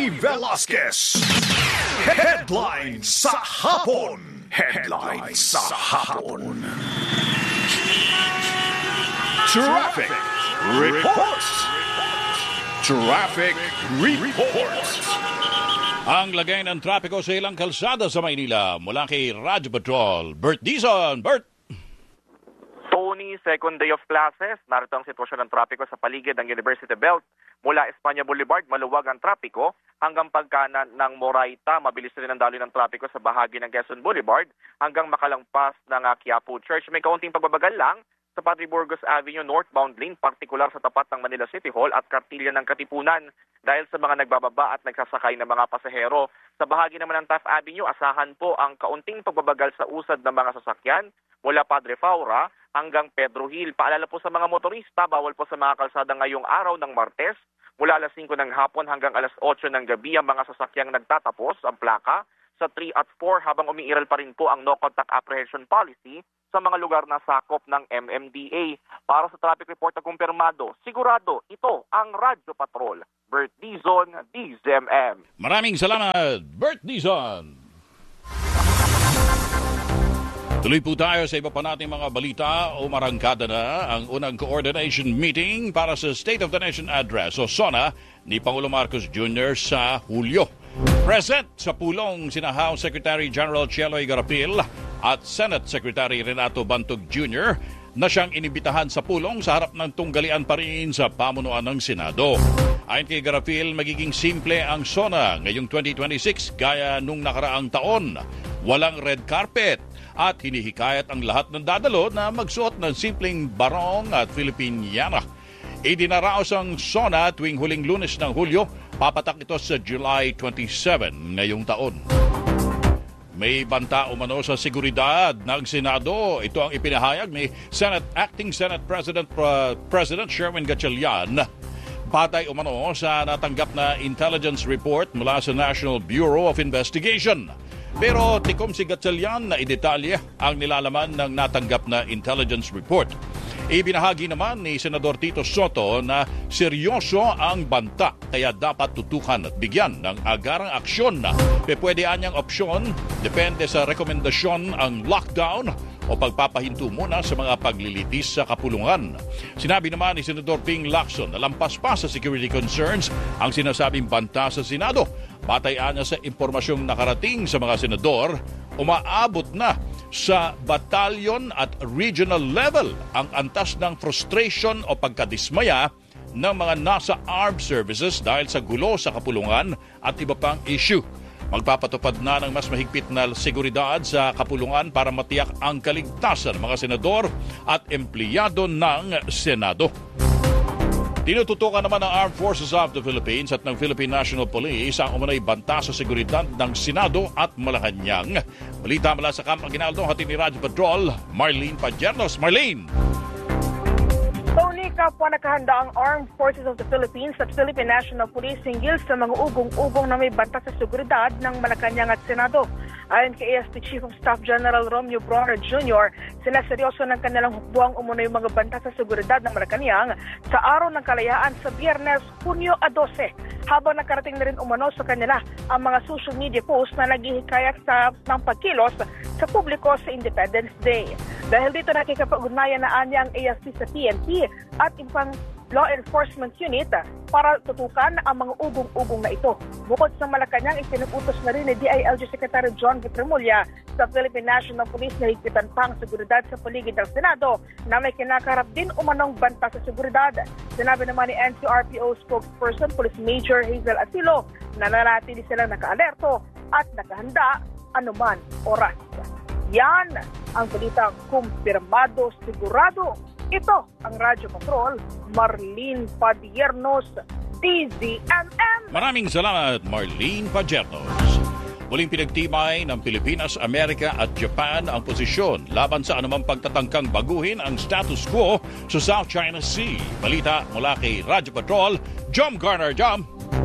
Tony Velasquez. Headlines sa hapon. Headlines sa hapon. Traffic reports. Traffic reports. Ang lagay ng trapiko sa ilang kalsada sa Maynila mula kay Radyo Patrol. Bert Dizon. Bert! Tony, second day of classes. Narito ang sitwasyon ng trapiko sa paligid ng University Belt. Mula Espanya Boulevard, maluwag ang trapiko hanggang pagkanan ng Moraita. Mabilis rin ang daloy ng trapiko sa bahagi ng Quezon Boulevard hanggang makalangpas ng Quiapo Church. May kaunting pagbabagal lang sa Padre Burgos Avenue northbound lane, partikular sa tapat ng Manila City Hall at Kartilya ng Katipunan dahil sa mga nagbababa at nagsasakay ng mga pasahero. Sa bahagi naman ng Taft Avenue, asahan po ang kaunting pagbabagal sa usad ng mga sasakyan mula Padre Faura hanggang Pedro Hill. Paalala po sa mga motorista, bawal po sa mga kalsada ngayong araw ng Martes mula alas 5 ng hapon hanggang alas 8 ng gabi ang mga sasakyang nagtatapos ang plaka sa 3 at 4 habang umiiral pa rin po ang no contact apprehension policy sa mga lugar na sakop ng MMDA. Para sa traffic report na kumpirmado, sigurado ito ang Radyo Patrol. Bert Dizon, DZMM. Maraming salamat, Bert Dizon. Tuloy po tayo sa iba pa nating mga balita. Umarangkada na ang unang coordination meeting para sa State of the Nation Address o SONA ni Pangulo Marcos Jr. sa Hulyo. Present sa pulong sina House Secretary General Chieloy Garapil at Senate Secretary Renato Bantog Jr. na siyang inibitahan sa pulong sa harap ng tunggalian pa rin sa pamunuan ng Senado. Ayon kay Garapil, magiging simple ang SONA ngayong 2026 gaya nung nakaraang taon. Walang red carpet at hinihikayat ang lahat ng dadalo na magsuot ng simpleng barong at Filipiniana. Idinaraos ang SONA tuwing huling Lunes ng Hulyo. Papatak ito sa July 27 ngayong taon. May banta umano sa seguridad ng Senado. Ito ang ipinahayag ni Acting Senate President Sherwin Gatchalian. Batay umano sa natanggap na intelligence report mula sa National Bureau of Investigation. Pero tikom si Gatchalian na idetalye ang nilalaman ng natanggap na intelligence report. Ibinahagi naman ni Senador Tito Soto na seryoso ang banta kaya dapat tutukan at bigyan ng agarang aksyon. Pwede anyang opsyon, depende sa rekomendasyon ang lockdown o pagpapahinto muna sa mga paglilitis sa kapulungan. Sinabi naman ni Senador Ping Lacson na lampas pa sa security concerns ang sinasabing banta sa Senado. Batayan niya sa impormasyong nakarating sa mga senador, umaabot na sa batalyon at regional level ang antas ng frustration o pagkadismaya ng mga nasa armed services dahil sa gulo sa kapulungan at iba pang issue. Magpapatupad na ng mas mahigpit na seguridad sa kapulungan para matiyak ang kaligtasan ng mga senador at empleyado ng Senado. Tinututukan naman ng Armed Forces of the Philippines at ng Philippine National Police ang umunay banta sa seguridad ng Senado at Malacanang. Balita mula sa Camp Aguinaldo, hatid ni Radyo Patrol, Marlene Pajernos. Marlene! Tony, kapwa nakahanda ang Armed Forces of the Philippines at Philippine National Police hinggil sa mga ugong-ugong na may banta sa seguridad ng Malacanang at Senado. Ayon kay AFP Chief of Staff General Romeo Bronner Jr., sinaseryoso ng kanilang hukbuang umano'y mga banta sa seguridad ng Malacanang sa Araw ng Kalayaan sa Biyernes, Hunyo 12, habang nakarating na rin umano sa kanila ang mga social media posts na naghihikayat ng pagkilos sa publiko sa Independence Day. Dahil dito nakikipag-ugnayan na anya ang AFP sa PNP at ibang law enforcement unit para tutukan ang mga ugong-ugong na ito. Bukod sa Malacanang, itinuutos na rin ni DILG Secretary John Vitremulla sa Philippine National Police na higpitan pa ang seguridad sa paligid ng Senado na may kinakarap din umanong banta sa seguridad. Sinabi naman ni NCRPO spokesperson Police Major Hazel Atilo na nanatili silang nakaalerto at nakahanda anuman oras. Yan ang balitang kumpirmado sigurado. Ito ang Radyo Patrol, Marlene Padiernos, DZMM. Maraming salamat, Marlene Padiernos. Muling pinagtibay ng Pilipinas, Amerika at Japan ang posisyon laban sa anumang pagtatangkang baguhin ang status quo sa South China Sea. Balita mula kay Radyo Patrol, Jom Garner. Jom!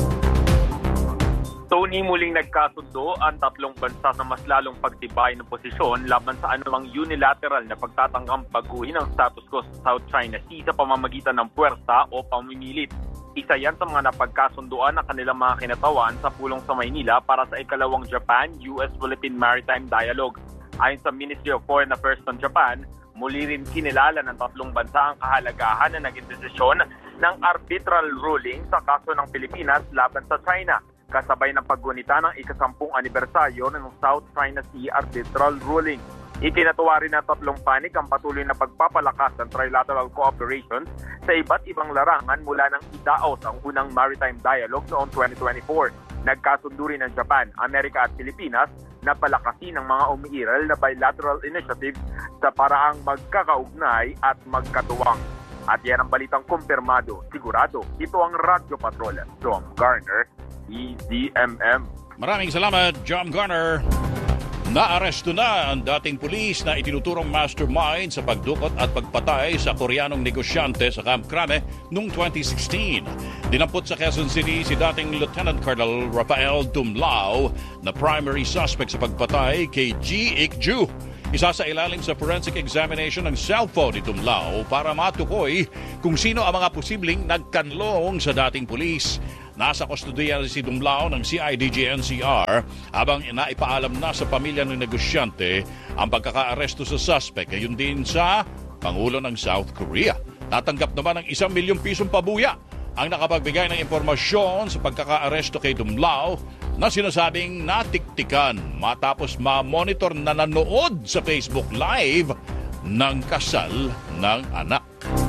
Tony, muling nagkasundo ang tatlong bansa sa mas lalong pagtibay ng posisyon laban sa anumang unilateral na pagtatangkang baguhin ang status quo sa South China Sea sa pamamagitan ng puwersa o pamimilit. Isa yan sa mga napagkasunduan ng kanilang mga kinatawan sa pulong sa Maynila para sa ikalawang Japan-US-Philippine Maritime Dialogue. Ayon sa Ministry of Foreign Affairs ng Japan, muli rin kinilala ng tatlong bansa ang kahalagahan na naging desisyon ng arbitral ruling sa kaso ng Pilipinas laban sa China, kasabay ng paggunita ng ika-10 anibersaryo ng South China Sea Arbitral Ruling. Ikinatuwa rin ng tatlong panig ang patuloy na pagpapalakas ng trilateral cooperation sa iba't ibang larangan mula ng idaos ang unang maritime dialogue noong 2024. Nagkasundo rin ng Japan, Amerika at Pilipinas na palakasin ang mga umiiral na bilateral initiatives sa paraang magkakaugnay at magkatuwang. At yan ang balitang kumpirmado, sigurado. Ito ang Radyo Patrol, John Garner, EZMM. Maraming salamat, John Garner. Naaresto na ang dating pulis na itinuturong mastermind sa pagdukot at pagpatay sa Koreanong negosyante sa Camp Crame noong 2016. Dinampot sa Quezon City si dating Lieutenant Colonel Rafael Dumlao na primary suspect sa pagpatay kay G. Ik-ju. Isa sa ilalim sa forensic examination ng cellphone ni Dumlao para matukoy kung sino ang mga posibleng nagkanlong sa dating pulis. Nasa kustodiya si Dumlao ng CIDG-NCR habang naipaalam na sa pamilya ng negosyante ang pagkakaaresto sa suspect, gayon din sa Pangulo ng South Korea. Natanggap naman ng 1 milyong pisong pabuya ang nakapagbigay ng impormasyon sa pagkakaaresto kay Dumlao na sinasabing natiktikan matapos ma-monitor na nanood sa Facebook Live ng kasal ng anak.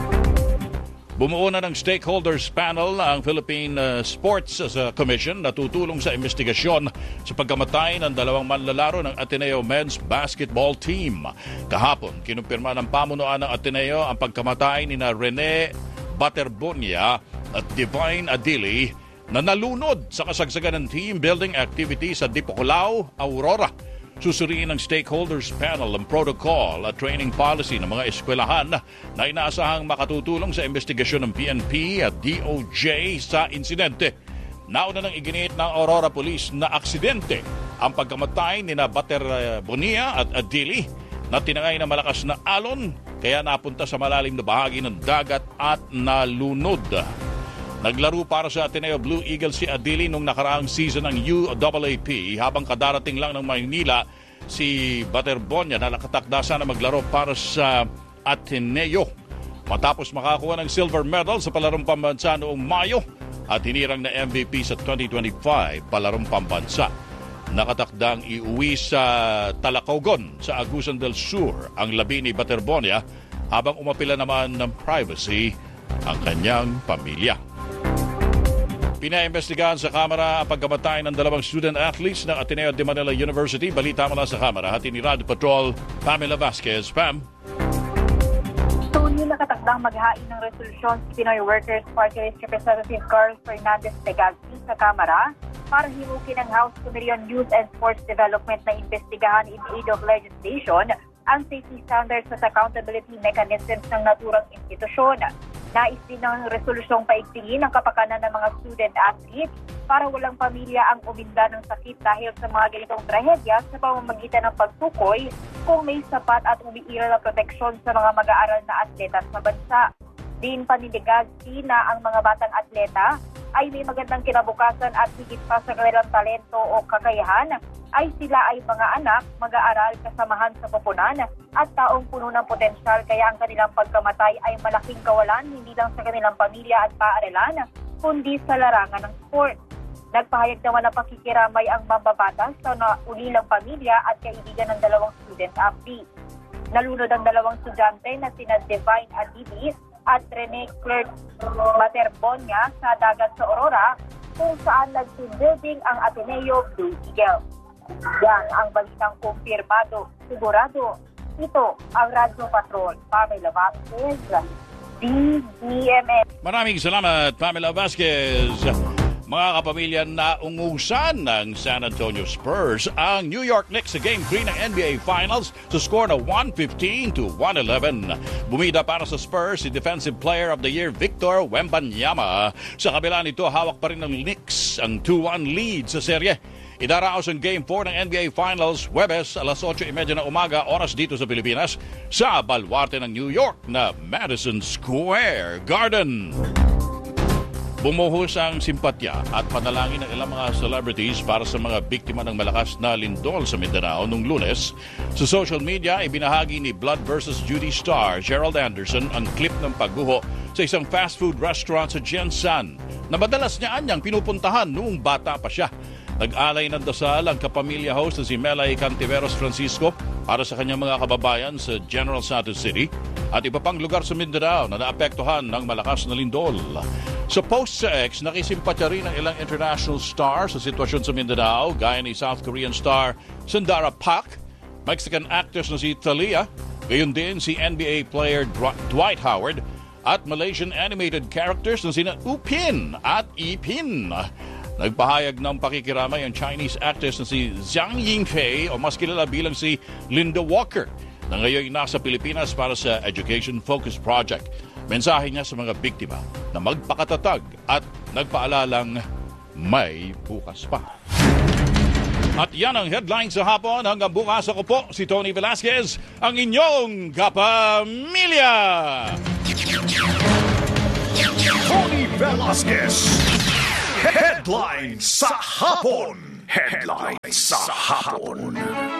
Bumuo na ng stakeholders panel ang Philippine Sports Commission na tutulong sa investigasyon sa pagkamatay ng 2 manlalaro ng Ateneo Men's Basketball Team. Kahapon, kinumpirma ng pamunuan ng Ateneo ang pagkamatay ni Rene Baterbonia at Divine Adili na nalunod sa kasagsagan ng team building activity sa Dipocolao, Aurora. Susuriin ng stakeholders panel ang protocol at training policy ng mga eskwelahan na inaasahang makatutulong sa investigasyon ng PNP at DOJ sa insidente. Nauna nang iginit ng Aurora Police na aksidente ang pagkamatay ni Bater Bonia at Adili na tinangay na malakas na alon kaya napunta sa malalim na bahagi ng dagat at nalunod. Naglaro para sa Ateneo Blue Eagles si Adili nung nakaraang season ng UAAP habang kadarating lang ng Maynila si Baterbonia na nakatakda na maglaro para sa Ateneo. Matapos makakuha ng silver medal sa palarong pambansa noong Mayo at hinirang na MVP sa 2025 palarong pambansa. Nakatakdang iuwi sa Talacogon sa Agusan del Sur ang labi ni Baterbonia habang umapila naman ng privacy ang kanyang pamilya. Pinaimbestigahan sa Kamara ang pagkamatay ng 2 student athletes ng Ateneo de Manila University. Balita mula sa Kamara, hati ni Radyo Patrol, Pamela Vasquez. Pam. Tony, nakatakdang maghain ng resolusyon si Pinoy Workers Party List Representative Carl Fernandez Legazpi sa Kamara para himukin ng House Committee on Youth and Sports Development na imbestigahan in aid of legislation ang safety standards at accountability mechanisms ng naturang institusyon. Nais din ng resolusyong paigtingin ang kapakanan ng mga student athletes para walang pamilya ang uminda ng sakit dahil sa mga ganitong trahedya sa pamamagitan ng pagtukoy kung may sapat at umiiral na proteksyon sa mga mag-aaral na atleta sa bansa. Din panindigagsi na ang mga batang atleta ay may magandang kinabukasan at higit pa sa kanilang talento o kakayahan ay sila ay mga anak, mag-aaral, kasamahan sa koponan at taong puno ng potensyal kaya ang kanilang pagkamatay ay malaking kawalan hindi lang sa kanilang pamilya at paaralan kundi sa larangan ng sport. Nagpahayag naman ng pakikiramay ang mambabatas sa naulilang pamilya at kaibigan ng 2 student athletes. Nalunod ang 2 estudyante na sina Divine Adili at Rene Clerk Baterbonia sa dagat sa Aurora kung saan nag-team building ang Ateneo Blue Eagles. Yan ang balitang kumpirmado. Sigurado, ito ang Radyo Patrol. Pamela Vasquez, DZMM. Maraming salamat, Pamela Vasquez. Mga kapamilya, naungusan ng San Antonio Spurs ang New York Knicks sa Game 3 ng NBA Finals sa score na 115-111. Bumida para sa Spurs si Defensive Player of the Year Victor Wembanyama. Sa kabila nito, hawak pa rin ng Knicks ang 2-1 lead sa serye. Idaraos ang Game 4 ng NBA Finals Huwebes alas 8:30 ng umaga oras dito sa Pilipinas sa baluarte ng New York na Madison Square Garden. Bumuhos ang simpatya at panalangin ng ilang mga celebrities para sa mga biktima ng malakas na lindol sa Mindanao noong Lunes. Sa social media, ibinahagi ni Blood vs. Judy star Gerald Anderson ang clip ng pagguho sa isang fast food restaurant sa Jensan na madalas niya anyang pinupuntahan noong bata pa siya. Nag-alay ng dasal ang kapamilya host na si Melay Cantiveros Francisco para sa kanyang mga kababayan sa General Santos City at iba pang lugar sa Mindanao na naapektuhan ng malakas na lindol. Sa post sa X, nakisimpatya rin ang ilang international stars sa sitwasyon sa Mindanao gaya ni South Korean star Sundara Park, Mexican actress na si Thalia, gayon din si NBA player Dwight Howard at Malaysian animated characters na sina Upin at Ipin. Nagpahayag ng pakikiramay ang Chinese actress na si Zhang Yingfei o mas kilala bilang si Linda Walker na ngayon nasa Pilipinas para sa Education Focus Project. Mensahe niya sa mga biktima na magpakatatag at nagpaalalang may bukas pa. At yan ang headlines sa hapon. Hanggang bukas ako po si Tony Velasquez, ang inyong kapamilya! Tony Velasquez. Headlines sa hapon. Headlines sa hapon.